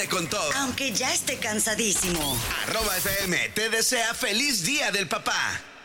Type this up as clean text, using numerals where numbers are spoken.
te contó. Aunque ya esté cansadísimo. @FM te desea feliz Día del Papá.